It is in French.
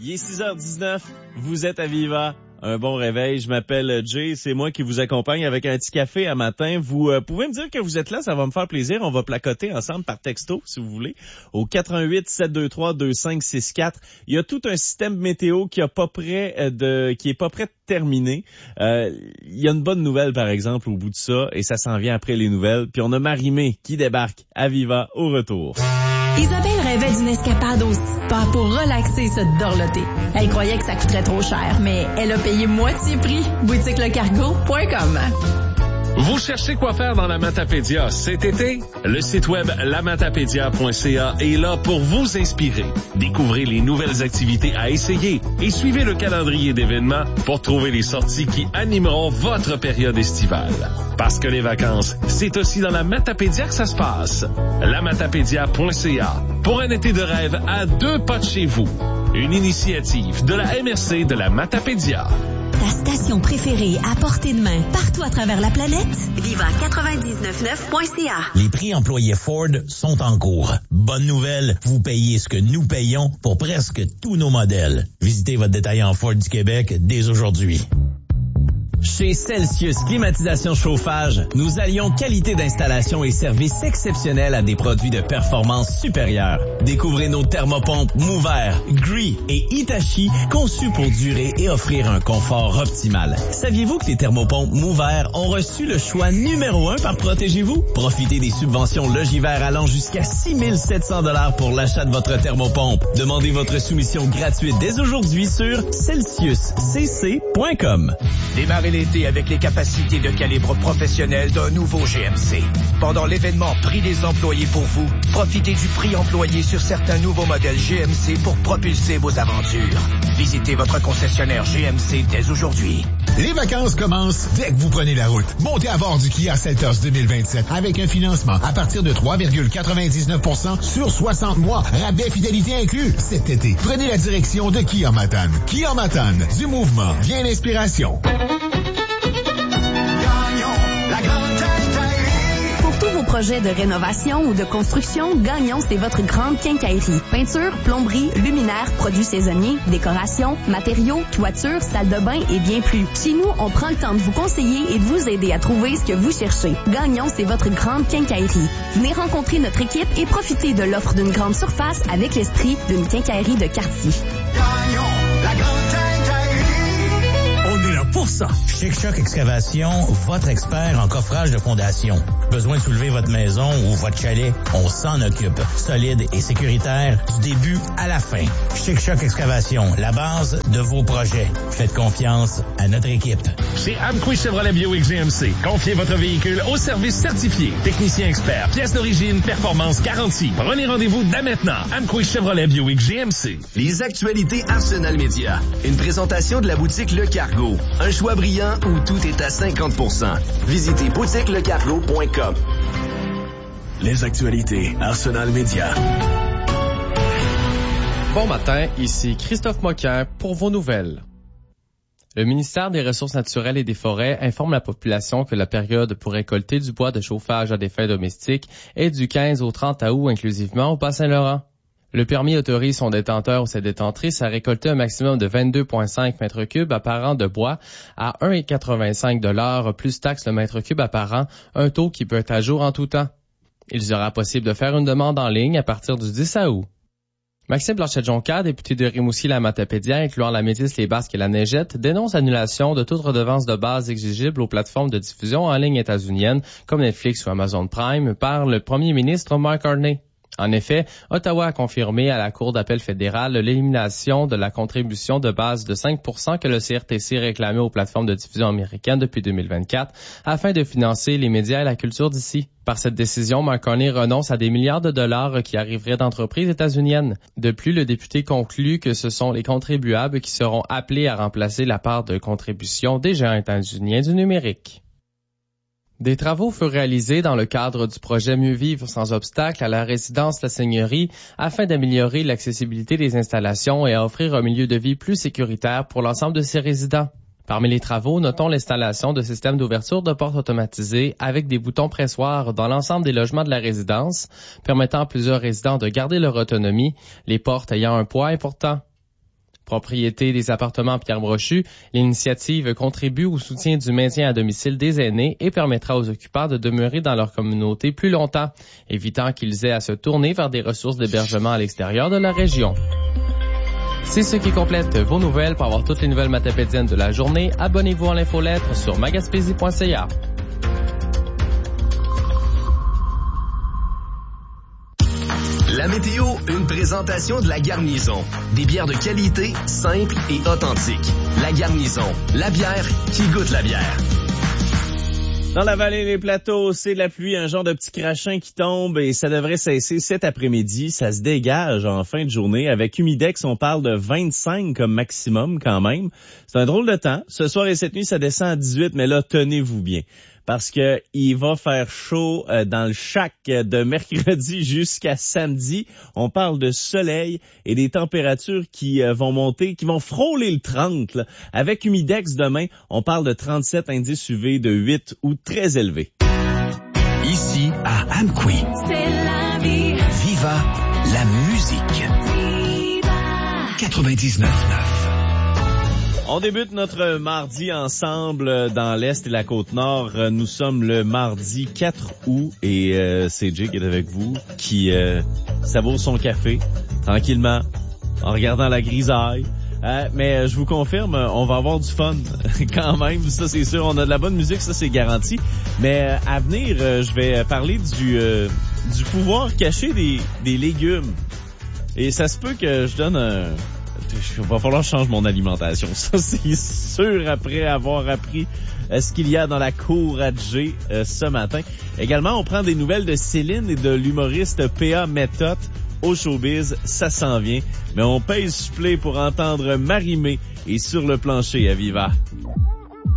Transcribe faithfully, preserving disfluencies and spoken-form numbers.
Il est six heures dix-neuf, vous êtes à Viva. Un bon réveil, je m'appelle Jay, c'est moi qui vous accompagne avec un petit café à matin. Vous euh, pouvez me dire que vous êtes là, ça va me faire plaisir. On va placoter ensemble par texto, si vous voulez, au quatre un huit, sept deux trois, deux cinq six quatre. Il y a tout un système météo qui a pas prêt de, qui est pas prêt de terminer. Euh, il y a une bonne nouvelle, par exemple, au bout de ça, et ça s'en vient après les nouvelles. Puis on a Marie-Mé qui débarque à Viva au retour. Isabelle rêvait d'une escapade au spa pour relaxer et se dorloter. Elle croyait que ça coûterait trop cher, mais elle a payé moitié prix. boutique le cargo point com. Vous cherchez quoi faire dans la Matapédia cet été? Le site web la matapédia point c a est là pour vous inspirer. Découvrez les nouvelles activités à essayer et suivez le calendrier d'événements pour trouver les sorties qui animeront votre période estivale. Parce que les vacances, c'est aussi dans la Matapédia que ça se passe. la matapédia point c a pour un été de rêve à deux pas de chez vous. Une initiative de la M R C de la Matapédia. Ta station préférée à portée de main partout à travers la planète? Viva quatre-vingt-dix-neuf neuf point c a. Les prix employés Ford sont en cours. Bonne nouvelle, vous payez ce que nous payons pour presque tous nos modèles. Visitez votre détaillant Ford du Québec dès aujourd'hui. Chez Celsius Climatisation Chauffage, nous allions qualité d'installation et service exceptionnels à des produits de performance supérieure. Découvrez nos thermopompes Mover, Gree et Hitachi conçus pour durer et offrir un confort optimal. Saviez-vous que les thermopompes Mover ont reçu le choix numéro un par Protégez-vous? Profitez des subventions Logivert allant jusqu'à six mille sept cents dollars pour l'achat de votre thermopompe. Demandez votre soumission gratuite dès aujourd'hui sur celsius c c point com. Démarrez l'été avec les capacités de calibre professionnel d'un nouveau G M C. Pendant l'événement Prix des employés pour vous, profitez du prix employé sur certains nouveaux modèles G M C pour propulser vos aventures. Visitez votre concessionnaire G M C dès aujourd'hui. Les vacances commencent dès que vous prenez la route. Montez à bord du Kia Seltos deux mille vingt-sept avec un financement à partir de trois virgule quatre-vingt-dix-neuf pour cent sur soixante mois. Rabais fidélité inclus. Cet été, prenez la direction de Kia Matane. Kia Matane, du mouvement, vient l'inspiration. Projet de rénovation ou de construction, Gagnon, c'est votre grande quincaillerie. Peinture, plomberie, luminaire, produits saisonniers, décoration, matériaux, toiture, salle de bain et bien plus. Chez nous, on prend le temps de vous conseiller et de vous aider à trouver ce que vous cherchez. Gagnon, c'est votre grande quincaillerie. Venez rencontrer notre équipe et profitez de l'offre d'une grande surface avec l'esprit d'une quincaillerie de quartier. Gagnon, la grande quincaillerie. On est là pour ça. Chic Choc Excavation, votre expert en coffrage de fondation. Besoin de soulever votre maison ou votre chalet? On s'en occupe. Solide et sécuritaire du début à la fin. Chic Choc Excavation, la base de vos projets. Faites confiance à notre équipe. Chez Amqui Chevrolet Buick G M C, confiez votre véhicule au service certifié. Technicien expert, pièces d'origine, performance garantie. Prenez rendez-vous dès maintenant. Amqui Chevrolet Buick G M C. Les actualités Arsenal Média. Une présentation de la boutique Le Cargo. Un choix brillant où tout est à cinquante pour cent. Visitez boutique le cargo point com. Les actualités Arsenal Média. Bon matin, ici Christophe Moquin pour vos nouvelles. Le ministère des Ressources naturelles et des Forêts informe la population que la période pour récolter du bois de chauffage à des fins domestiques est du quinze au trente août inclusivement au Bas-Saint-Laurent. Le permis autorise son détenteur ou sa détentrice à récolter un maximum de vingt-deux virgule cinq mètres cubes apparents de bois à un virgule quatre-vingt-cinq dollars plus taxe le mètre cube apparent, un taux qui peut être à jour en tout temps. Il sera possible de faire une demande en ligne à partir du dix août. Maxime Blanchette-Jonca, député de Rimouski-la-Matapédia, incluant la Métis, les Basques et la Neigette, dénonce l'annulation de toute redevance de base exigible aux plateformes de diffusion en ligne états-uniennes comme Netflix ou Amazon Prime par le premier ministre Mark Carney. En effet, Ottawa a confirmé à la Cour d'appel fédérale l'élimination de la contribution de base de cinq pour cent que le C R T C réclamait aux plateformes de diffusion américaines depuis deux mille vingt-quatre afin de financer les médias et la culture d'ici. Par cette décision, Mark Carney renonce à des milliards de dollars qui arriveraient d'entreprises états-uniennes. De plus, le député conclut que ce sont les contribuables qui seront appelés à remplacer la part de contribution des géants états-uniens du numérique. Des travaux furent réalisés dans le cadre du projet Mieux vivre sans obstacle à la résidence La Seigneurie afin d'améliorer l'accessibilité des installations et à offrir un milieu de vie plus sécuritaire pour l'ensemble de ses résidents. Parmi les travaux, notons l'installation de systèmes d'ouverture de portes automatisés avec des boutons pressoirs dans l'ensemble des logements de la résidence, permettant à plusieurs résidents de garder leur autonomie, les portes ayant un poids important. Propriété des appartements Pierre Brochu, l'initiative contribue au soutien du maintien à domicile des aînés et permettra aux occupants de demeurer dans leur communauté plus longtemps, évitant qu'ils aient à se tourner vers des ressources d'hébergement à l'extérieur de la région. C'est ce qui complète vos nouvelles. Pour avoir toutes les nouvelles matapédiennes de la journée, abonnez-vous à l'infolettre sur magaspésie point c a. La météo, une présentation de La Garnison. Des bières de qualité, simples et authentiques. La Garnison, la bière qui goûte la bière. Dans la vallée des plateaux, c'est de la pluie, un genre de petit crachin qui tombe et ça devrait cesser cet après-midi. Ça se dégage en fin de journée. Avec Humidex, on parle de vingt-cinq comme maximum quand même. C'est un drôle de temps. Ce soir et cette nuit, ça descend à dix-huit, mais là, tenez-vous bien. Parce que il va faire chaud euh, dans le shack de mercredi jusqu'à samedi. On parle de soleil et des températures qui euh, vont monter, qui vont frôler le trente. Là. Avec Humidex demain, on parle de trente-sept indices U V de huit ou très élevés. Ici à Amqui. C'est la vie. Viva la musique. Viva. quatre-vingt-dix-neuf neuf. On débute notre mardi ensemble dans l'Est et la Côte-Nord. Nous sommes le mardi quatre août et euh, c'est Jay qui est avec vous, qui euh, savoure son café tranquillement en regardant la grisaille. Euh, mais euh, je vous confirme, on va avoir du fun quand même, ça c'est sûr. On a de la bonne musique, ça c'est garanti. Mais euh, à venir, euh, je vais parler du euh, du pouvoir caché des, des légumes. Et ça se peut que je donne un... Il va falloir que je change mon alimentation. Ça, c'est sûr, après avoir appris euh, ce qu'il y a dans la cour à Jay euh, ce matin. Également, on prend des nouvelles de Céline et de l'humoriste P A Méthode au showbiz. Ça s'en vient. Mais on pèse supplé pour entendre Marie-Mé et Sur le plancher à Viva.